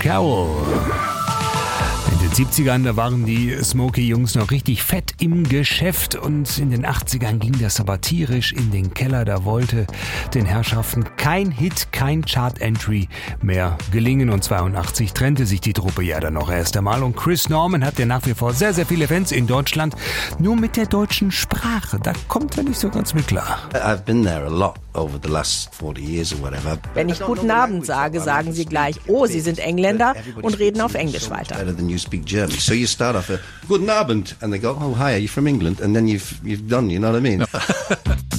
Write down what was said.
Carol. In den 70ern, da waren die Smokey-Jungs noch richtig fett im Geschäft und in den 80ern ging das aber tierisch in den Keller. Da wollte den Herrschaften kein Hit, kein Chart-Entry mehr gelingen und 82 trennte sich die Truppe ja dann noch erst einmal und Chris Norman hat ja nach wie vor sehr, sehr viele Fans in Deutschland. Nur mit der deutschen Sprache, da kommt er nicht so ganz mit klar. I've been there a lot over the last 40 years or whatever. Wenn ich Guten Abend sage, sagen sie gleich, oh, Sie sind Engländer und reden auf Englisch weiter. Speak German. So you start off Guten Abend and they go, oh hi, are you from England? And then you've done, you know what I mean?